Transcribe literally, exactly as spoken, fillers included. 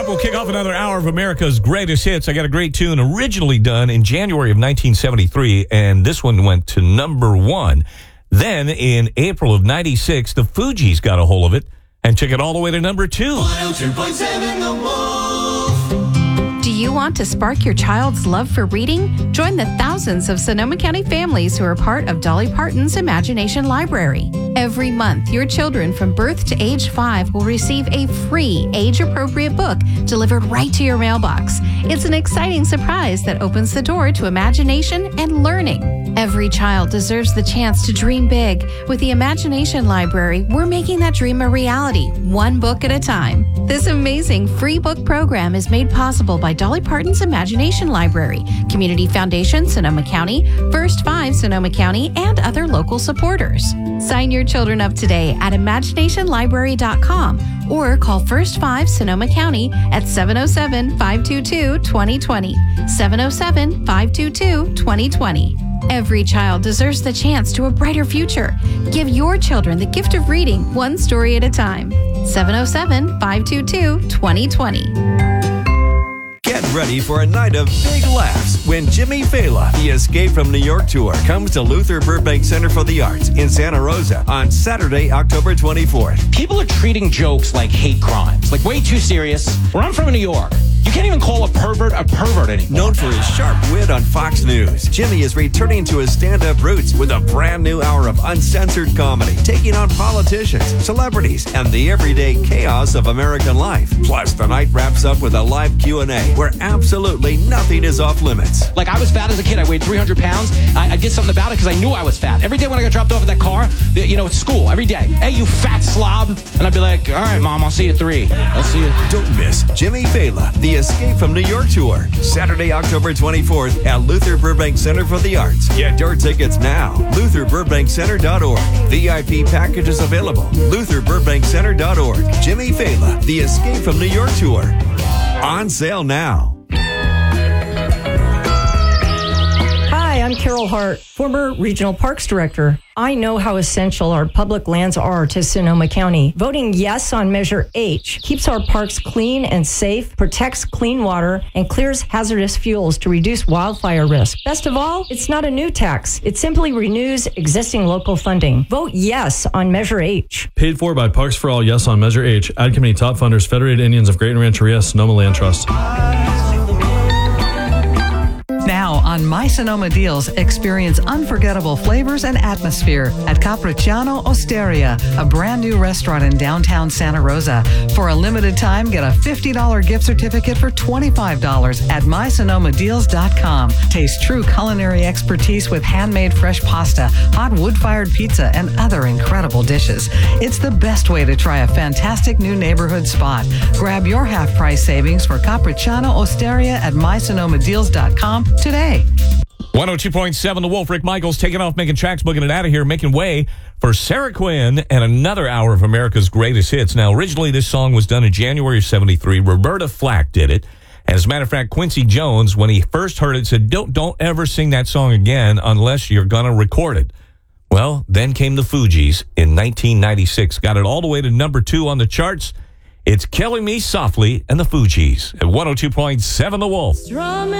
up, we'll kick off another hour of America's Greatest Hits. I got a great tune originally done in January of nineteen seventy-three, and this one went to number one. Then, in April of ninety-six, the Fugees got a hold of it and took it all the way to number two. one oh two point seven The Wolf. Do you want to spark your child's love for reading? Join the thousands of Sonoma County families who are part of Dolly Parton's Imagination Library. Every month, your children from birth to age five will receive a free, age-appropriate book delivered right to your mailbox. It's an exciting surprise that opens the door to imagination and learning. Every child deserves the chance to dream big. With the Imagination Library, we're making that dream a reality, one book at a time. This amazing free book program is made possible by Dolly Parton's Imagination Library, Community Foundation, Sonoma County, First Five, Sonoma County, and other local supporters. Sign your children up today at imagination library dot com or call First Five, Sonoma County at seven oh seven, five two two, two oh two oh, seven oh seven, five two two, two oh two oh. Every child deserves the chance to a brighter future. Give your children the gift of reading one story at a time. seven oh seven, five two two, two oh two oh. Get ready for a night of big laughs when Jimmy Fallon, the Escape from New York tour, comes to Luther Burbank Center for the Arts in Santa Rosa on Saturday, October twenty-fourth. People are treating jokes like hate crimes, like way too serious. Where I'm from in New York, you can't even call a pervert a pervert anymore. Known for his sharp wit on Fox News, Jimmy is returning to his stand-up roots with a brand new hour of uncensored comedy, taking on politicians, celebrities, and the everyday chaos of American life. Plus, the night wraps up with a live Q and A where absolutely nothing is off limits. Like, I was fat as a kid. I weighed three hundred pounds. I, I did something about it because I knew I was fat. Every day when I got dropped off at that car, you know, at school, every day, hey, you fat slob. And I'd be like, all right, Mom, I'll see you at three. I'll see you. Don't miss Jimmy Fallon, the Escape from New York tour, Saturday, October twenty-fourth at Luther Burbank Center for the Arts. Get your tickets now. Luther Burbank Center dot org. V I P packages available. Luther Burbank Center dot org. Jimmy Fallon, the Escape from New York tour. On sale now. Hi, I'm Carol Hart, former Regional Parks Director. I know how essential our public lands are to Sonoma County. Voting yes on Measure H keeps our parks clean and safe, protects clean water, and clears hazardous fuels to reduce wildfire risk. Best of all, it's not a new tax. It simply renews existing local funding. Vote yes on Measure H. Paid for by Parks for All, yes on Measure H. Ad Committee top funders, Federated Indians of Great Rancheria, Sonoma Land Trust. Now on My Sonoma Deals, experience unforgettable flavors and atmosphere at Capricciano Osteria, a brand new restaurant in downtown Santa Rosa. For a limited time, get a fifty dollars gift certificate for twenty-five dollars at my sonoma deals dot com. Taste true culinary expertise with handmade fresh pasta, hot wood-fired pizza, and other incredible dishes. It's the best way to try a fantastic new neighborhood spot. Grab your half-price savings for Capricciano Osteria at my sonoma deals dot com today. one oh two point seven The Wolf. Rick Michaels taking off, making tracks, booking it out of here, making way for Sarah Quinn and another hour of America's Greatest Hits. Now, originally this song was done in January of seventy-three. Roberta Flack did it. And as a matter of fact, Quincy Jones, when he first heard it, said, don't, don't ever sing that song again unless you're going to record it. Well, then came the Fugees in nineteen ninety-six. Got it all the way to number two on the charts. It's Killing Me Softly and the Fugees at one oh two point seven The Wolf.